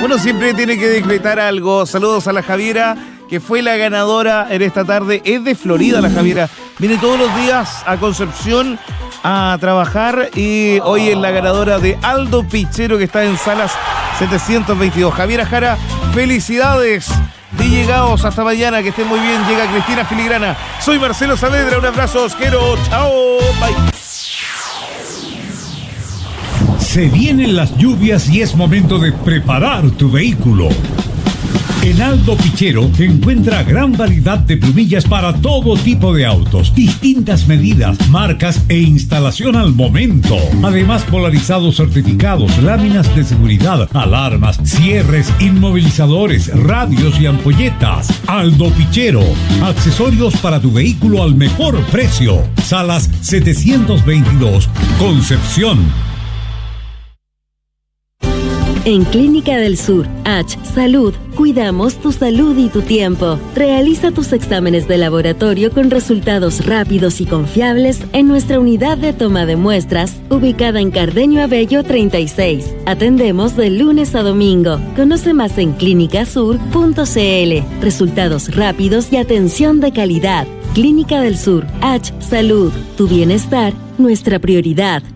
Uno siempre tiene que decretar algo. Saludos a la Javiera, que fue la ganadora en esta tarde. Es de Florida la Javiera. Viene todos los días a Concepción a trabajar y hoy es la ganadora de Aldo Pichero, que está en Salas 722. Javiera Jara, felicidades. Y llegados hasta mañana, que estén muy bien. Llega Cristina Filigrana. Soy Marcelo Saavedra, un abrazo, os quiero. Chao, bye. Se vienen las lluvias y es momento de preparar tu vehículo. En Aldo Pichero encuentra gran variedad de plumillas para todo tipo de autos, distintas medidas, marcas e instalación al momento. Además, polarizados certificados, láminas de seguridad, alarmas, cierres, inmovilizadores, radios y ampolletas. Aldo Pichero, accesorios para tu vehículo al mejor precio. Salas 722, Concepción. En Clínica del Sur, H Salud, cuidamos tu salud y tu tiempo. Realiza tus exámenes de laboratorio con resultados rápidos y confiables en nuestra unidad de toma de muestras, ubicada en Cardenio Abello 36. Atendemos de lunes a domingo. Conoce más en clinicasur.cl. Resultados rápidos y atención de calidad. Clínica del Sur, H Salud, tu bienestar, nuestra prioridad.